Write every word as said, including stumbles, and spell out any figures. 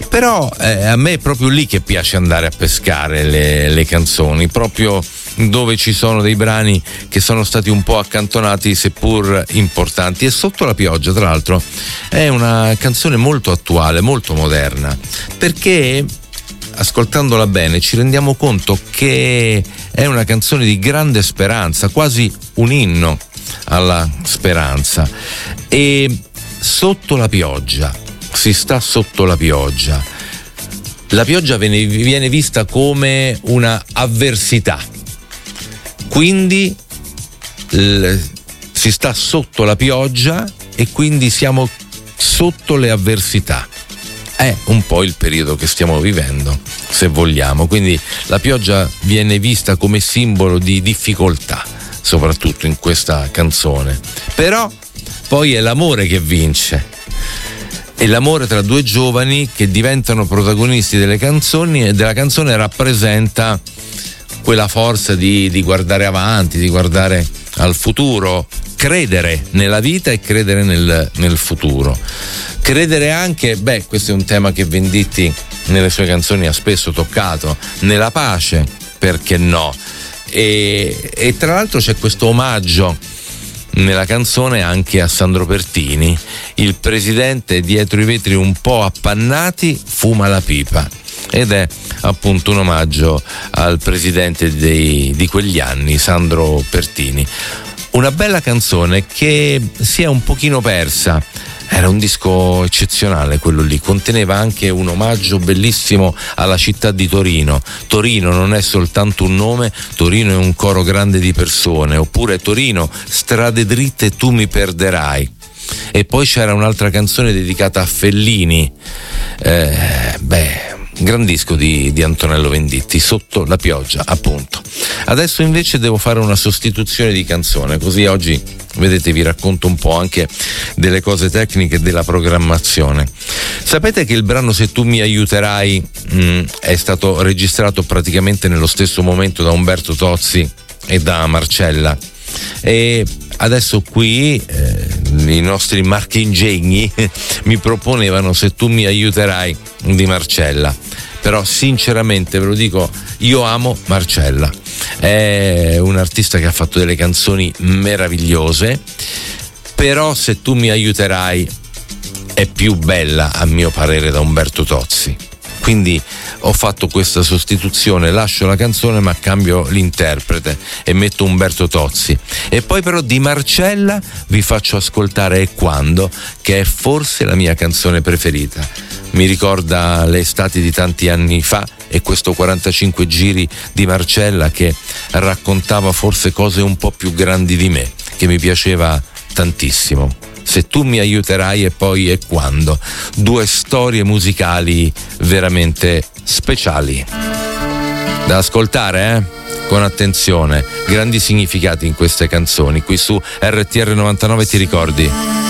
Però eh, a me è proprio lì che piace andare a pescare le, le canzoni, proprio dove ci sono dei brani che sono stati un po' accantonati seppur importanti. E Sotto la pioggia, tra l'altro, è una canzone molto attuale, molto moderna, perché ascoltandola bene ci rendiamo conto che è una canzone di grande speranza, quasi un inno alla speranza. E sotto la pioggia, si sta sotto la pioggia. La pioggia viene, viene vista come una avversità, quindi l, si sta sotto la pioggia e quindi siamo sotto le avversità. È un po' il periodo che stiamo vivendo, se vogliamo. Quindi la pioggia viene vista come simbolo di difficoltà, soprattutto in questa canzone. Però poi è l'amore che vince. È l'amore tra due giovani che diventano protagonisti delle canzoni, e della canzone rappresenta quella forza di, di guardare avanti, di guardare al futuro, credere nella vita e credere nel, nel futuro. Credere anche, beh, questo è un tema che Venditti nelle sue canzoni ha spesso toccato, nella pace, perché no? E, e tra l'altro c'è questo omaggio nella canzone anche a Sandro Pertini. Il presidente dietro i vetri un po' appannati fuma la pipa, ed è appunto un omaggio al presidente dei, di quegli anni, Sandro Pertini. Una bella canzone che si è un pochino persa. Era un disco eccezionale quello lì, conteneva anche un omaggio bellissimo alla città di Torino. Torino non è soltanto un nome, Torino è un coro grande di persone. Oppure Torino, strade dritte tu mi perderai. E poi c'era un'altra canzone dedicata a Fellini, eh, beh, gran disco di, di Antonello Venditti, Sotto la pioggia, appunto. Adesso invece devo fare una sostituzione di canzone, così oggi, vedete, vi racconto un po' anche delle cose tecniche della programmazione. Sapete che il brano Se tu mi aiuterai mh, è stato registrato praticamente nello stesso momento da Umberto Tozzi e da Marcella, e adesso qui eh, i nostri marchingegni mi proponevano Se tu mi aiuterai di Marcella. Però sinceramente ve lo dico, io amo Marcella, è un artista che ha fatto delle canzoni meravigliose, però Se tu mi aiuterai è più bella a mio parere da Umberto Tozzi. Quindi ho fatto questa sostituzione, lascio la canzone ma cambio l'interprete e metto Umberto Tozzi. E poi però di Marcella vi faccio ascoltare E quando, che è forse la mia canzone preferita. Mi ricorda le estati di tanti anni fa e questo quarantacinque giri di Marcella che raccontava forse cose un po' più grandi di me, che mi piaceva tantissimo. Se tu mi aiuterai e poi E quando, due storie musicali veramente speciali da ascoltare, eh? Con attenzione, grandi significati in queste canzoni. Qui su R T R novantanove, ti ricordi?